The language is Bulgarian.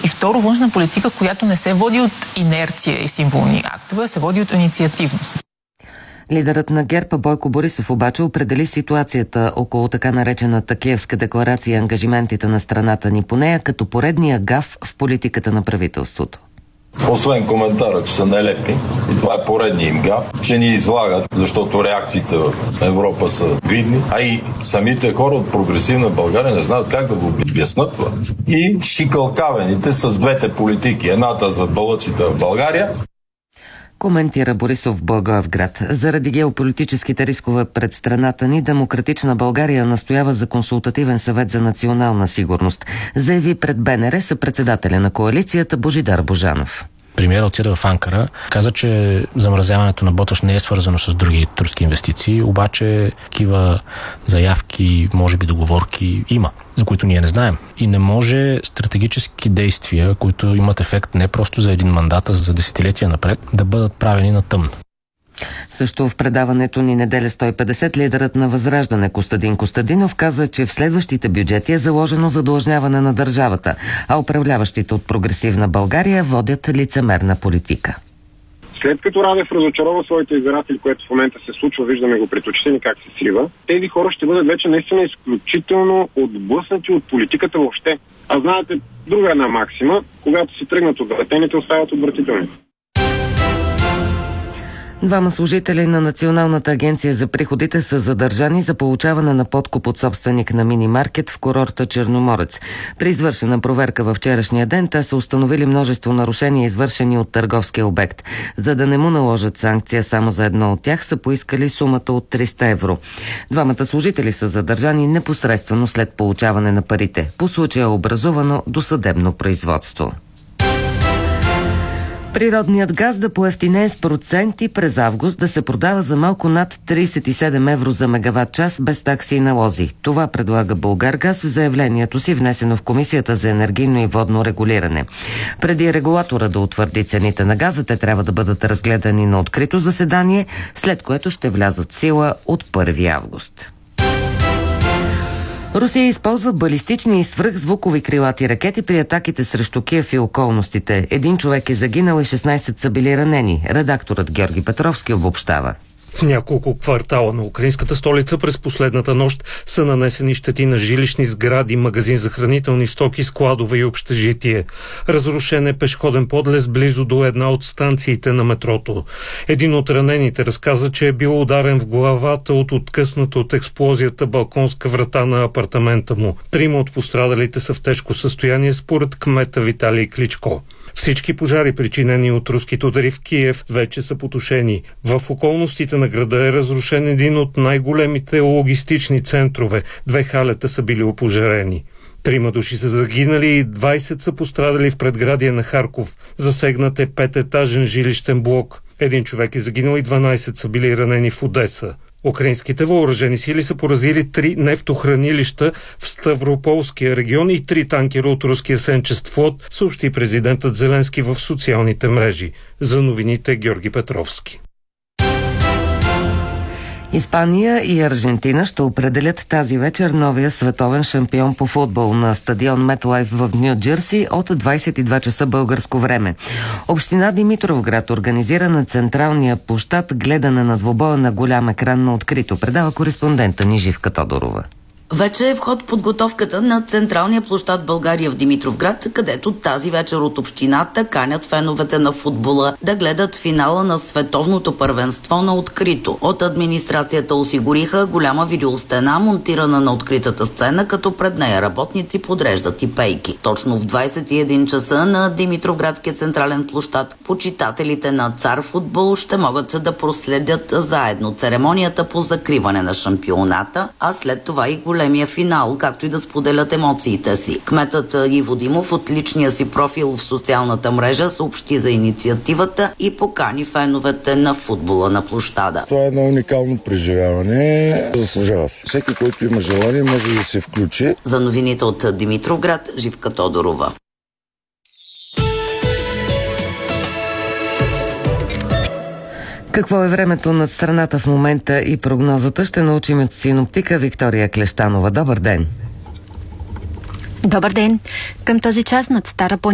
И второ, външна политика, която не се води от инерция и символни актове, се води от инициативност. Лидерът на ГЕРБ Бойко Борисов обаче определи ситуацията около така наречената Киевска декларация и ангажиментите на страната ни по нея като поредния гаф в политиката на правителството. Освен коментара, че са нелепи, и това е поредния им гаф, че ни излагат, защото реакциите в Европа са видни, а и самите хора от прогресивна България не знаят как да го обяснат това. И шикалкавените с двете политики. Едната за бълъците в България, коментира Борисов в Благоевград. Заради геополитическите рискове пред страната ни, Демократична България настоява за консултативен съвет за национална сигурност. Заяви пред БНР съпредседателя на коалицията Божидар Божанов. Премиерът отида в Анкара, каза, че замразяването на Боташ не е свързано с други турски инвестиции, обаче такива заявки, може би договорки има, за които ние не знаем. И не може стратегически действия, които имат ефект не просто за един мандат, а за десетилетия напред, да бъдат правени на тъмно. Също в предаването ни Неделя 150 лидерът на Възраждане Костадин Костадинов каза, че в следващите бюджети е заложено задлъжняване на държавата, а управляващите от Прогресивна България водят лицемерна политика. След като Радев разочарова своите избиратели, което в момента се случва, виждаме го пред очите ни как се срива, тези хора ще бъдат вече наистина изключително отблъснати от политиката въобще. А знаете, друга една максима, когато си тръгнат от вратените, остават отвратителни. Двама служители на Националната агенция за приходите са задържани за получаване на подкуп от собственик на мини-маркет в курорта Черноморец. При извършена проверка във вчерашния ден те са установили множество нарушения, извършени от търговския обект. За да не му наложат санкция само за едно от тях, са поискали сумата от 300 евро. Двамата служители са задържани непосредствено след получаване на парите. По случая е образувано досъдебно производство. Природният газ да поевтинее с проценти през август да се продава за малко над 37 евро за мегаватт-час без такси и налози. Това предлага Булгаргаз в заявлението си, внесено в Комисията за енергийно и водно регулиране. Преди регулатора да утвърди цените на газа, те трябва да бъдат разгледани на открито заседание, след което ще влязат в сила от 1 август. Русия използва балистични и свръхзвукови крилати ракети при атаките срещу Киев и околностите. 1 човек е загинал и 16 са били ранени. Редакторът Георги Петровски обобщава. В няколко квартала на украинската столица през последната нощ са нанесени щети на жилищни сгради, магазин за хранителни стоки, складове и общежитие. Разрушен е пешеходен подлез близо до една от станциите на метрото. Един от ранените разказа, че е бил ударен в главата от откъсната от експлозията балконска врата на апартамента му. 3 от пострадалите са в тежко състояние според кмета Виталий Кличко. Всички пожари, причинени от руските удари в Киев, вече са потушени. В околностите на града е разрушен един от най-големите логистични центрове. 2 халета са били опожарени. 3 души са загинали и 20 са пострадали в предградие на Харков. Засегнат е 5-етажен жилищен блок. 1 човек е загинал и 12 са били ранени в Одеса. Украинските въоръжени сили са поразили 3 нефтохранилища в Ставрополския регион и 3 танкера от руския сенчест флот, съобщи президентът Зеленски в социалните мрежи. За новините Георги Петровски. Испания и Аржентина ще определят тази вечер новия световен шампион по футбол на стадион Метлайф в Ню Джерси от 22 часа българско време. Община Димитровград организира на централния площад гледане на двубоя на голям екран на открито, предава кореспондента ни Живка Тодорова. Вече е в ход подготовката на централния площад България в Димитровград, където тази вечер от общината канят феновете на футбола да гледат финала на световното първенство на открито. От администрацията осигуриха голяма видеостена, монтирана на откритата сцена, като пред нея работници подреждат и пейки. Точно в 21 часа на Димитровградския централен площад почитателите на Цар футбол ще могат да проследят заедно церемонията по закриване на шампионата, а след това и големия финал, както и да споделят емоциите си. Кметът Иво Димов от личния си профил в социалната мрежа съобщи за инициативата и покани феновете на футбола на площада. Това е едно уникално преживяване. Заслужава се. Всеки, който има желание, може да се включи. За новините от Димитровград, Живка Тодорова. Какво е времето над страната в момента и прогнозата ще научим от синоптика Виктория Клещанова. Добър ден! Добър ден! Към този час над Стара